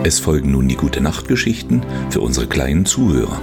Es folgen nun die Gute-Nacht-Geschichten für unsere kleinen Zuhörer.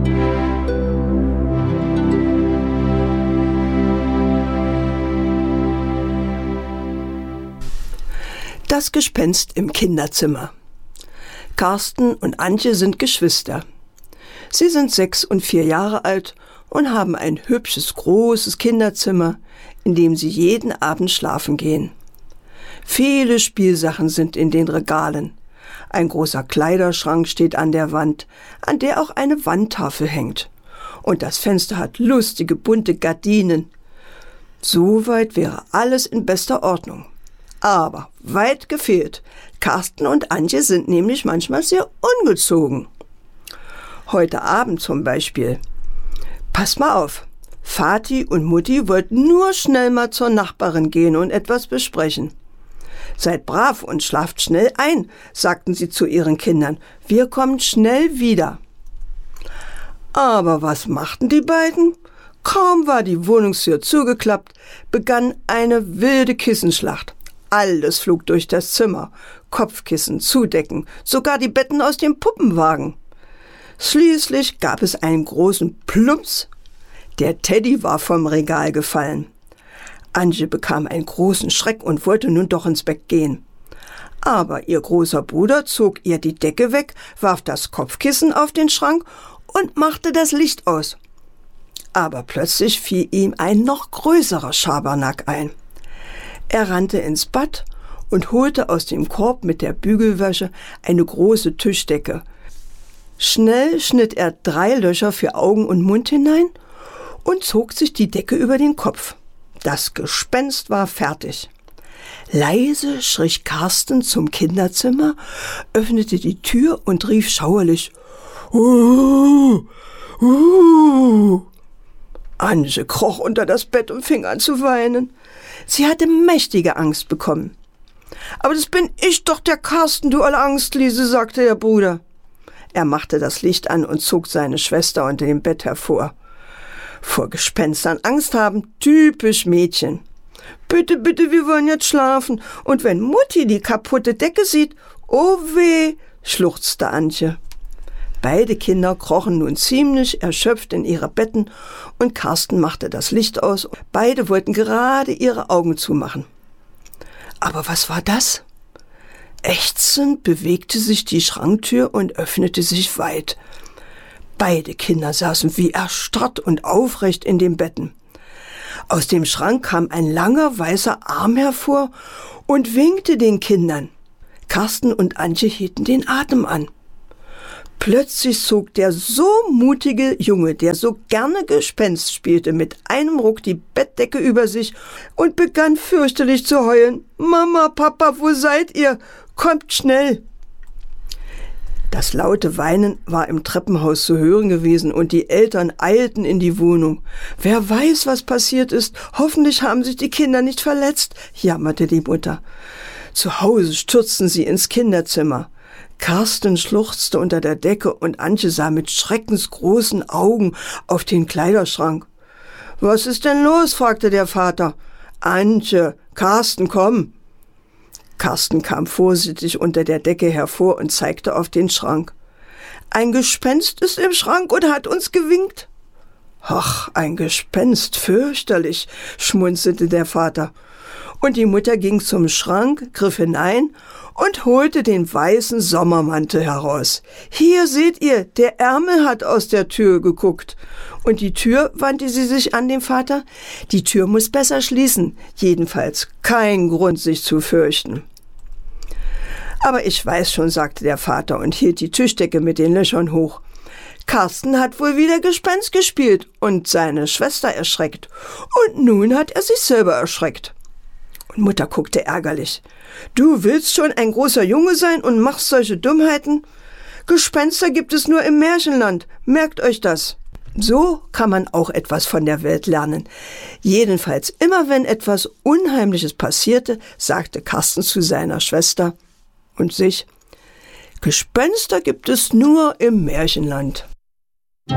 Das Gespenst im Kinderzimmer. Carsten und Antje sind Geschwister. Sie sind 6 und 4 Jahre alt und haben ein hübsches, großes Kinderzimmer, in dem sie jeden Abend schlafen gehen. Viele Spielsachen sind in den Regalen. Ein großer Kleiderschrank steht an der Wand, an der auch eine Wandtafel hängt. Und das Fenster hat lustige, bunte Gardinen. Soweit wäre alles in bester Ordnung. Aber weit gefehlt. Carsten und Antje sind nämlich manchmal sehr ungezogen. Heute Abend zum Beispiel. Pass mal auf. Vati und Mutti wollten nur schnell mal zur Nachbarin gehen und etwas besprechen. Seid brav und schlaft schnell ein, sagten sie zu ihren Kindern. Wir kommen schnell wieder. Aber was machten die beiden? Kaum war die Wohnungstür zugeklappt, begann eine wilde Kissenschlacht. Alles flog durch das Zimmer. Kopfkissen, Zudecken, sogar die Betten aus dem Puppenwagen. Schließlich gab es einen großen Plumps. Der Teddy war vom Regal gefallen. Antje bekam einen großen Schreck und wollte nun doch ins Bett gehen. Aber ihr großer Bruder zog ihr die Decke weg, warf das Kopfkissen auf den Schrank und machte das Licht aus. Aber plötzlich fiel ihm ein noch größerer Schabernack ein. Er rannte ins Bad und holte aus dem Korb mit der Bügelwäsche eine große Tischdecke. Schnell schnitt er 3 Löcher für Augen und Mund hinein und zog sich die Decke über den Kopf. Das Gespenst war fertig. Leise schlich Carsten zum Kinderzimmer, öffnete die Tür und rief schauerlich: Antje kroch unter das Bett und fing an zu weinen. Sie hatte mächtige Angst bekommen. »Aber das bin ich doch, der Carsten, du olle Angstliese«, sagte der Bruder. Er machte das Licht an und zog seine Schwester unter dem Bett hervor. Vor Gespenstern Angst haben, typisch Mädchen. »Bitte, bitte, wir wollen jetzt schlafen. Und wenn Mutti die kaputte Decke sieht, oh weh«, schluchzte Antje. Beide Kinder krochen nun ziemlich erschöpft in ihre Betten und Carsten machte das Licht aus. Beide wollten gerade ihre Augen zumachen. Aber was war das? Ächzend bewegte sich die Schranktür und öffnete sich weit. Beide Kinder saßen wie erstarrt und aufrecht in den Betten. Aus dem Schrank kam ein langer weißer Arm hervor und winkte den Kindern. Carsten und Antje hielten den Atem an. Plötzlich zog der so mutige Junge, der so gerne Gespenst spielte, mit einem Ruck die Bettdecke über sich und begann fürchterlich zu heulen. »Mama, Papa, wo seid ihr? Kommt schnell!« Das laute Weinen war im Treppenhaus zu hören gewesen und die Eltern eilten in die Wohnung. »Wer weiß, was passiert ist. Hoffentlich haben sich die Kinder nicht verletzt«, jammerte die Mutter. Zu Hause stürzten sie ins Kinderzimmer. Carsten schluchzte unter der Decke und Antje sah mit schreckensgroßen Augen auf den Kleiderschrank. »Was ist denn los?«, fragte der Vater. »Antje, Carsten, komm!« Carsten kam vorsichtig unter der Decke hervor und zeigte auf den Schrank. »Ein Gespenst ist im Schrank und hat uns gewinkt.« »Ach, ein Gespenst, fürchterlich«, schmunzelte der Vater. Und die Mutter ging zum Schrank, griff hinein und holte den weißen Sommermantel heraus. »Hier seht ihr, der Ärmel hat aus der Tür geguckt.« Und die Tür, wandte sie sich an den Vater, die Tür muss besser schließen. Jedenfalls kein Grund, sich zu fürchten. »Aber ich weiß schon«, sagte der Vater und hielt die Tischdecke mit den Löchern hoch. »Carsten hat wohl wieder Gespenst gespielt und seine Schwester erschreckt. Und nun hat er sich selber erschreckt.« Und Mutter guckte ärgerlich. »Du willst schon ein großer Junge sein und machst solche Dummheiten? Gespenster gibt es nur im Märchenland. Merkt euch das.« So kann man auch etwas von der Welt lernen. Jedenfalls immer, wenn etwas Unheimliches passierte, sagte Carsten zu seiner Schwester und sich: »Gespenster gibt es nur im Märchenland.«